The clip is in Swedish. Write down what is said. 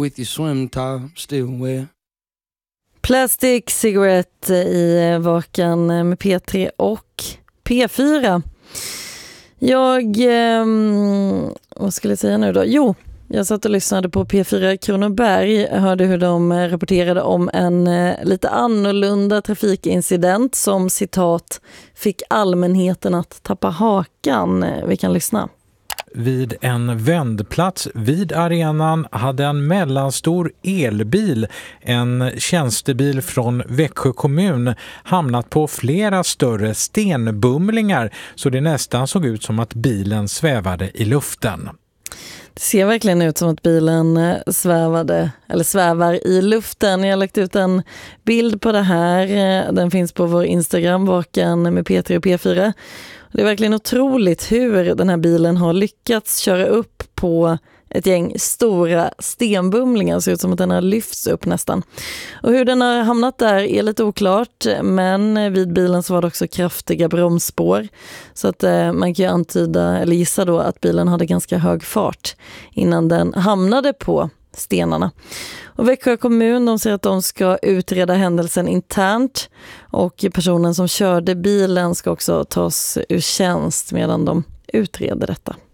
with your swim top still wet. Plastic Cigarette i Vakan med P3 och P4. Vad skulle jag säga nu då? Jo, jag satt och lyssnade på P4 Kronoberg, hörde hur de rapporterade om en lite annorlunda trafikincident som citat fick allmänheten att tappa hakan. Vi kan lyssna. Vid en vändplats vid arenan hade en mellanstor elbil, en tjänstebil från Växjö kommun, hamnat på flera större stenbumlingar så det nästan såg ut som att bilen svävade i luften. Det ser verkligen ut som att bilen svävar i luften. Jag har lagt ut en bild på det här. Den finns på vår Instagram, Vakan med P3 och P4. Det är verkligen otroligt hur den här bilen har lyckats köra upp på ett gäng stora stenbumlingar. Det ser ut som att den har lyfts upp nästan. Och hur den har hamnat där är lite oklart, men vid bilen så var det också kraftiga bromsspår. Så att man kan ju antyda eller gissa då att bilen hade ganska hög fart innan den hamnade på stenarna. Och Växjö kommun, de säger att de ska utreda händelsen internt och personen som körde bilen ska också tas ur tjänst medan de utreder detta.